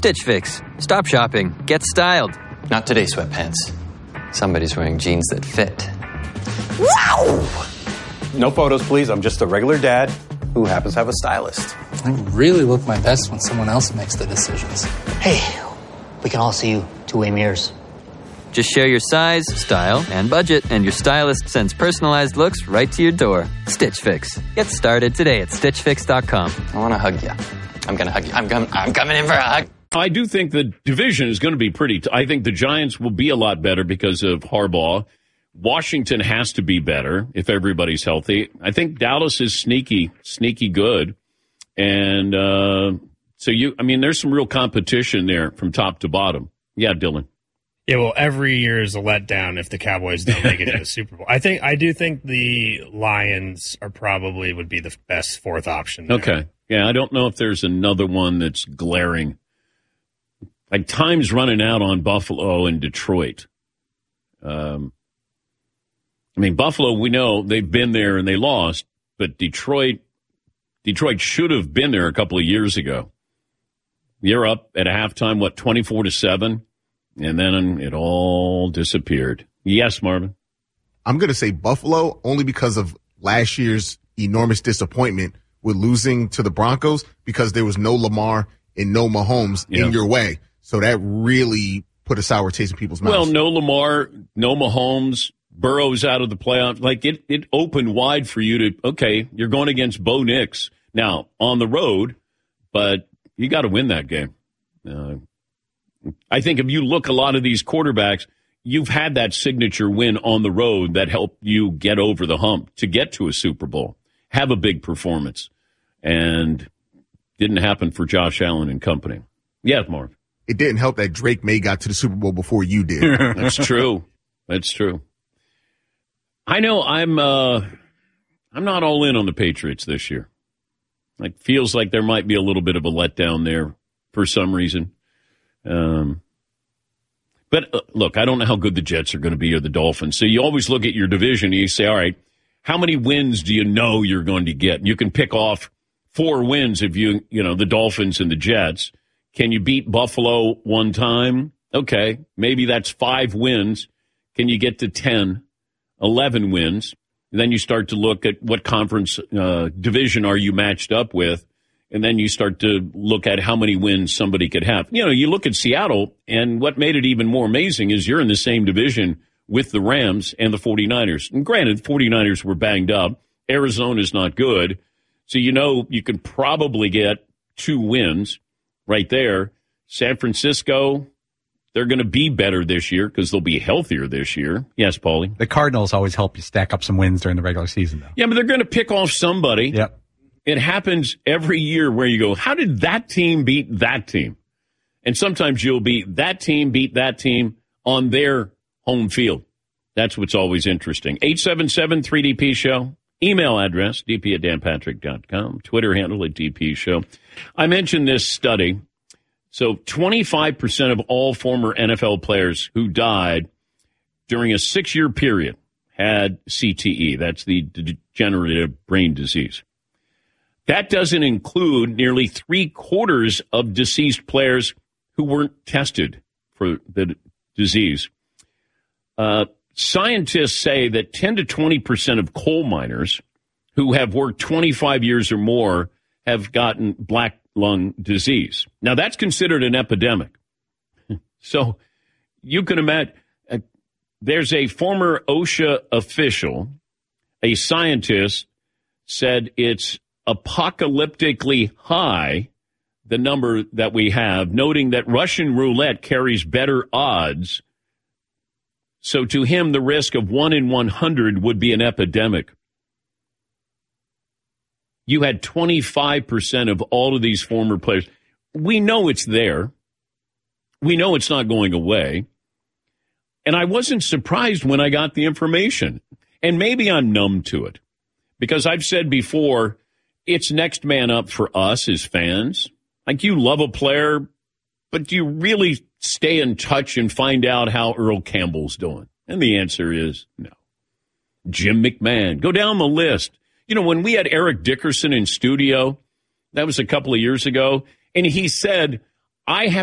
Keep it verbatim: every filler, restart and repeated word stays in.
Stitch Fix. Stop shopping. Get styled. Not today, sweatpants. Somebody's wearing jeans that fit. Wow! No photos, please. I'm just a regular dad who happens to have a stylist. I really look my best when someone else makes the decisions. Hey, we can all see you two-way mirrors. Just share your size, style, and budget, and your stylist sends personalized looks right to your door. Stitch Fix. Get started today at stitch fix dot com. I want to hug you. I'm going to hug you. I'm, com- I'm coming in for a hug. I do think the division is going to be pretty t- I think the Giants will be a lot better because of Harbaugh. Washington has to be better if everybody's healthy. I think Dallas is sneaky, sneaky good. And uh, so, you, I mean, there's some real competition there from top to bottom. Yeah, Dylan. Yeah, well, every year is a letdown if the Cowboys don't make it to the Super Bowl. I think I do think the Lions are probably would be the best fourth option there. Okay. Yeah, I don't know if there's another one that's glaring. Like, time's running out on Buffalo and Detroit. Um, I mean, Buffalo, we know they've been there and they lost, but Detroit, Detroit should have been there a couple of years ago. You're up at a halftime, what, twenty-four to seven? And then it all disappeared. Yes, Marvin. I'm going to say Buffalo only because of last year's enormous disappointment with losing to the Broncos because there was no Lamar and no Mahomes yeah. in your way. So that really put a sour taste in people's mouths. Well, no Lamar, no Mahomes, Burrow's out of the playoffs. Like, it, it opened wide for you to, okay, you're going against Bo Nix. Now, on the road, but you got to win that game. Uh, I think if you look a lot of these quarterbacks, you've had that signature win on the road that helped you get over the hump to get to a Super Bowl, have a big performance, and didn't happen for Josh Allen and company. Yeah, Marv. It didn't help that Drake May got to the Super Bowl before you did. That's true. That's true. I know I'm uh, I'm not all in on the Patriots this year. Like, feels like there might be a little bit of a letdown there for some reason. Um, but uh, look, I don't know how good the Jets are going to be or the Dolphins. So you always look at your division and you say, all right, how many wins do you know you're going to get? You can pick off four wins if you, you know, the Dolphins and the Jets. Can you beat Buffalo one time? Okay, maybe that's five wins. Can you get to ten, eleven wins? And then you start to look at what conference uh, division are you matched up with. And then you start to look at how many wins somebody could have. You know, you look at Seattle, and what made it even more amazing is you're in the same division with the Rams and the 49ers. And granted, 49ers were banged up. Arizona's not good. So you know you can probably get two wins right there. San Francisco, they're going to be better this year because they'll be healthier this year. Yes, Paulie? The Cardinals always help you stack up some wins during the regular season, though. Yeah, but they're going to pick off somebody. Yep. It happens every year where you go, how did that team beat that team? And sometimes you'll beat that team, beat that team on their home field. That's what's always interesting. eight seven seven three D P show. Email address, d p at dan patrick dot com. Twitter handle at D P show. I mentioned this study. So twenty-five percent of all former N F L players who died during a six-year period had C T E. That's the degenerative brain disease. That doesn't include nearly three quarters of deceased players who weren't tested for the disease. Uh, scientists say that ten to twenty percent of coal miners who have worked twenty-five years or more have gotten black lung disease. Now, that's considered an epidemic. So you can imagine uh, there's a former OSHA official, a scientist, said it's apocalyptically high, the number that we have, noting that Russian roulette carries better odds. So to him, the risk of one in one hundred would be an epidemic. You had twenty-five percent of all of these former players. We know it's there. We know it's not going away. And I wasn't surprised when I got the information. And maybe I'm numb to it. Because I've said before, it's next man up for us as fans. Like, you love a player, but do you really stay in touch and find out how Earl Campbell's doing? And the answer is no. Jim McMahon. Go down the list. You know, when we had Eric Dickerson in studio, that was a couple of years ago, and he said, I have